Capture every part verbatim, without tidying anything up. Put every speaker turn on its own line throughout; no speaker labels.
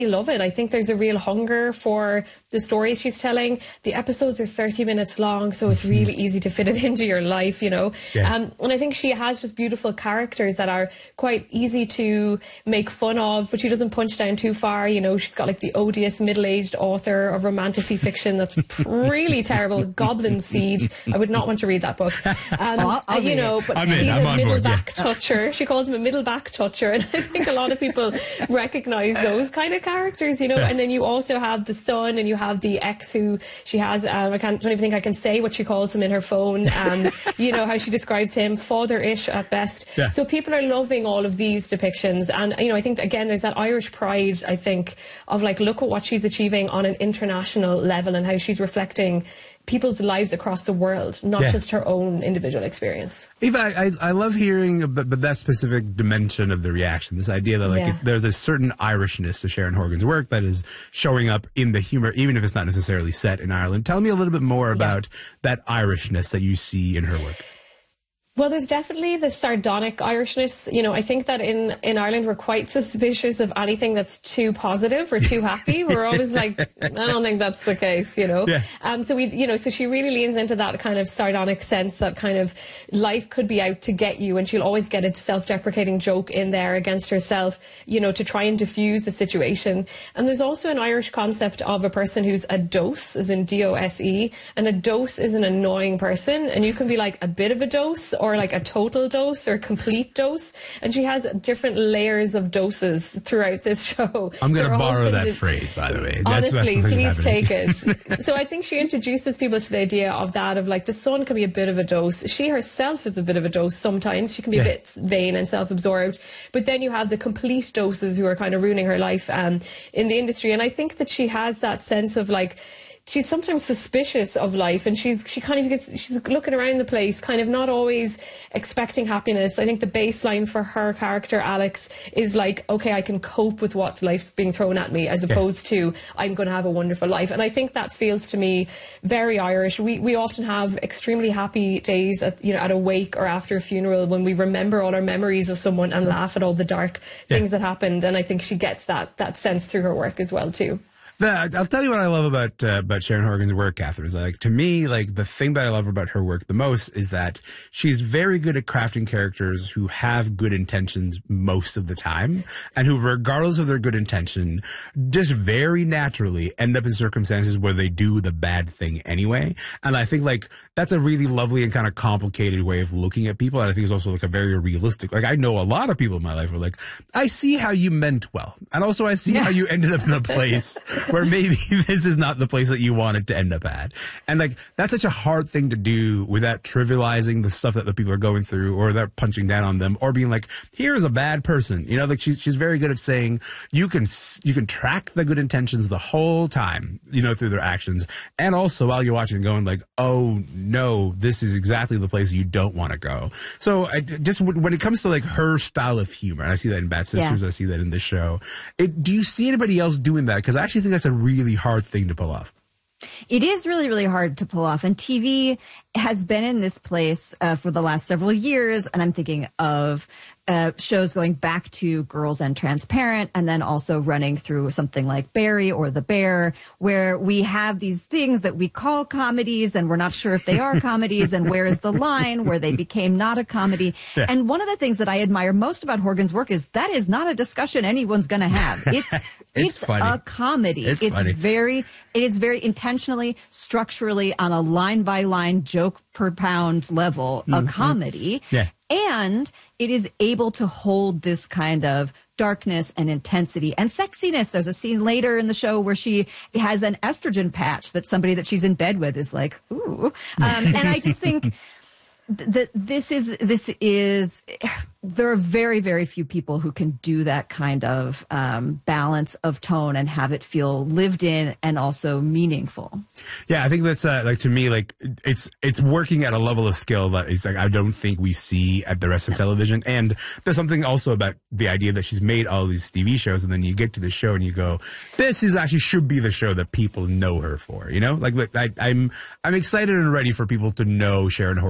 love it. I think there's a real hunger for the stories she's telling. The episodes are thirty minutes long, so it's really easy to fit it into your life, you know. Yeah. Um, and I think she has just beautiful characters that are quite easy to make fun of, but she doesn't punch down too far. You know, she's got like the odious middle-aged author of romantasy fiction that's really terrible, Goblin Seed. I would not want to read that book. Um,
I'll, I'll
you know, but
I'm
he's
in,
a middle back
yeah.
toucher. She calls him a middle back toucher, and I think a lot of people recognise those kind of characters, you know. Yeah. And then you also have the son, and you have the ex who she has. Um, I can't, don't even think I can say what she calls him in her phone. Um, you know how she describes him, father-ish at best. Yeah. So people are loving all of these depictions, and you know, I think again there's that Irish pride. I think of like, look at what she's achieving on an international level, and how she's reflecting people's lives across the world, not yeah. just her own individual experience.
Eva, I, I love hearing about, about that specific dimension of the reaction, this idea that like yeah. it's, there's a certain Irishness to Sharon Horgan's work that is showing up in the humor, even if it's not necessarily set in Ireland. Tell me a little bit more about yeah. that Irishness that you see in her work.
Well, there's definitely the sardonic Irishness. You know, I think that in, in Ireland we're quite suspicious of anything that's too positive or too happy. We're always like, I don't think that's the case, you know. Yeah. Um, so we, you know, so she really leans into that kind of sardonic sense, that kind of life could be out to get you, and she'll always get a self-deprecating joke in there against herself, you know, to try and diffuse the situation. And there's also an Irish concept of a person who's a dose, as in D O S E, and a dose is an annoying person, and you can be like a bit of a dose, or like a total dose or complete dose, and she has different layers of doses throughout this show.
I'm going to
so
borrow that is, phrase, by the way.
Honestly,
that's
please take it. So I think she introduces people to the idea of that, of like the son can be a bit of a dose. She herself is a bit of a dose sometimes. She can be yeah. a bit vain and self-absorbed. But then you have the complete doses who are kind of ruining her life um, in the industry. And I think that she has that sense of like, she's sometimes suspicious of life, and she's she kind of gets she's looking around the place, kind of not always expecting happiness. I think the baseline for her character Alex is like, okay, I can cope with what life's being thrown at me, as opposed yeah. to I'm going to have a wonderful life. And I think that feels to me very Irish. We we often have extremely happy days at you know at a wake or after a funeral, when we remember all our memories of someone and laugh at all the dark yeah. things that happened. And I think she gets that that sense through her work as well too.
I'll tell you what I love about uh, about Sharon Horgan's work, Catherine. Is like, to me, like the thing that I love about her work the most is that she's very good at crafting characters who have good intentions most of the time, and who, regardless of their good intention, just very naturally end up in circumstances where they do the bad thing anyway. And I think like that's a really lovely and kind of complicated way of looking at people. And I think it's also like a very realistic. Like I know a lot of people in my life who are like, I see how you meant well, and also I see yeah. how you ended up in a place where maybe this is not the place that you wanted to end up at. And like, that's such a hard thing to do without trivializing the stuff that the people are going through, or without punching down on them, or being like, here is a bad person. You know, like she's, she's very good at saying you can, you can track the good intentions the whole time, you know, through their actions. And also while you're watching, going like, oh no, this is exactly the place you don't want to go. So I just, when it comes to like her style of humor, and I see that in Bad Sisters, yeah. I see that in this show. It, do you see anybody else doing that? Because I actually think that's a really hard thing to pull off.
It is really, really hard to pull off. And T V has been in this place uh, for the last several years. And I'm thinking of uh, shows going back to Girls and Transparent, and then also running through something like Barry or The Bear, where we have these things that we call comedies, and we're not sure if they are comedies, and where is the line where they became not a comedy. Yeah. And one of the things that I admire most about Horgan's work is that is not a discussion anyone's going to have. It's it's, it's a comedy.
It's,
it's
funny.
very it is very intentionally, structurally, on a line by line, joke per pound level, mm-hmm. a comedy.
Yeah.
And it is able to hold this kind of darkness and intensity and sexiness. There's a scene later in the show where she has an estrogen patch that somebody that she's in bed with is like, ooh. Um, and I just think that this is, this is, there are very, very few people who can do that kind of um, balance of tone and have it feel lived in and also meaningful.
Yeah, I think that's uh, like, to me, like it's it's working at a level of skill that is like I don't think we see at the rest of no. television. And there's something also about the idea that she's made all these T V shows, and then you get to the show and you go, this is actually should be the show that people know her for. You know, like, like I, I'm I'm excited and ready for people to know Sharon Horgan a little bit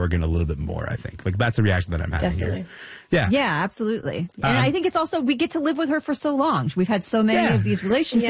bit more, I think. Like, that's the reaction that I'm having
Definitely.
here. Yeah.
Yeah, absolutely. And
Um,
I think it's also, we get to live with her for so long. We've had so many
Yeah.
of these relationships